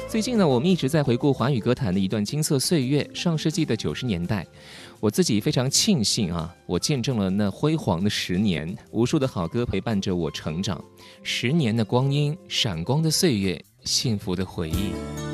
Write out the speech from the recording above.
最近呢，我们一直在回顾华语歌坛的一段金色岁月，上世纪的90年代。我自己非常庆幸啊，我见证了那辉煌的10年，无数的好歌陪伴着我成长。10年的光阴，闪光的岁月，幸福的回忆。